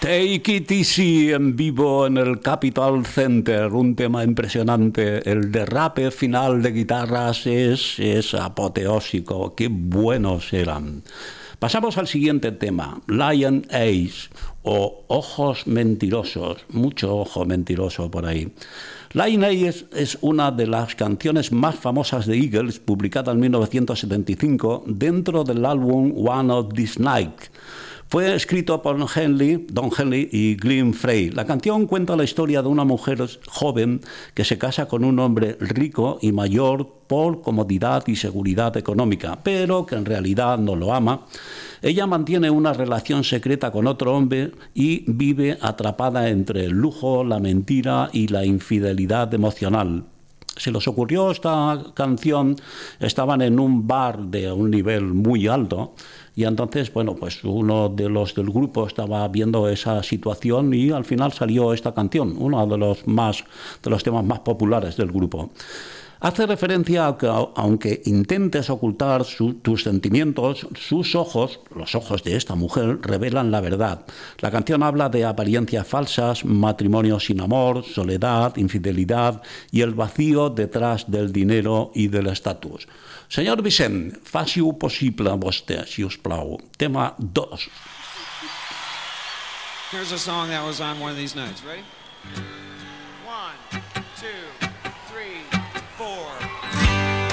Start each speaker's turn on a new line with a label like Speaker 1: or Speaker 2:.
Speaker 1: Take It Easy en vivo en el Capitol Center, un tema impresionante. El derrape final de guitarras es apoteósico, qué buenos eran. Pasamos al siguiente tema, Lion Eyes o Ojos Mentirosos, mucho ojo mentiroso por ahí. Lion Eyes es una de las canciones más famosas de Eagles, publicada en 1975 dentro del álbum One of These Nights. Fue escrito por Don Henley y Glenn Frey. La canción cuenta la historia de una mujer joven que se casa con un hombre rico y mayor por comodidad y seguridad económica, pero que en realidad no lo ama. Ella mantiene una relación secreta con otro hombre y vive atrapada entre el lujo, la mentira y la infidelidad emocional. Se les ocurrió esta canción, estaban en un bar de un nivel muy alto y entonces, bueno, pues uno de los del grupo estaba viendo esa situación y al final salió esta canción, uno de los temas más populares del grupo. Hace referencia a que aunque intentes ocultar tus sentimientos, sus ojos, los ojos de esta mujer, revelan la verdad. La canción habla de apariencias falsas, matrimonio sin amor, soledad, infidelidad y el vacío detrás del dinero y del estatus. Senyor Vicent, faci-ho possible vostè, si us plau. Tema 2.
Speaker 2: Here's a song that was on one of these nights. Ready?